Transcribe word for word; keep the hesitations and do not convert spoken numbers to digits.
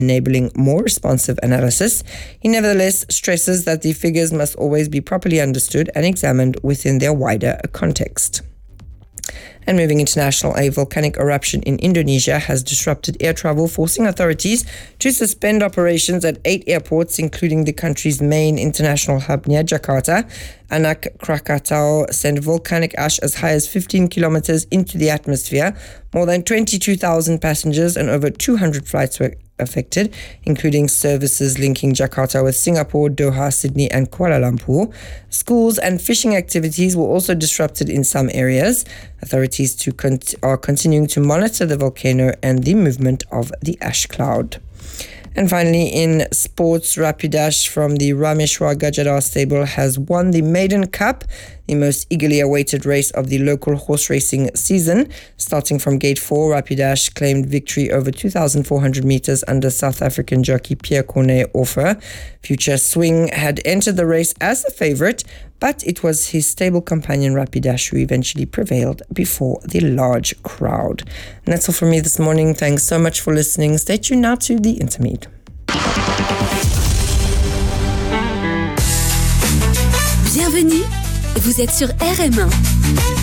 enabling more responsive analysis. He nevertheless stresses that the figures must always be properly understood and examined within their wider context. And moving international, a volcanic eruption in Indonesia has disrupted air travel, forcing authorities to suspend operations at eight airports, including the country's main international hub near Jakarta. Anak Krakatau sent volcanic ash as high as fifteen kilometers into the atmosphere. More than twenty-two thousand passengers and over two hundred flights were affected, including services linking Jakarta with Singapore, Doha, Sydney and Kuala Lumpur. Schools and fishing activities were also disrupted in some areas. Authorities to con- are continuing to monitor the volcano and the movement of the ash cloud. And finally, in sports, Rapidash from the Rameshwar Gajadhar stable has won the Maiden Cup, the most eagerly awaited race of the local horse racing season. Starting from gate four, Rapidash claimed victory over two thousand four hundred meters under South African jockey Pierre Cornet Offer. Future Swing had entered the race as a favorite, but it was his stable companion Rapidash who eventually prevailed before the large crowd. And that's all from me this morning. Thanks so much for listening. Stay tuned now to the Intermede. Bienvenue, vous êtes sur R M un.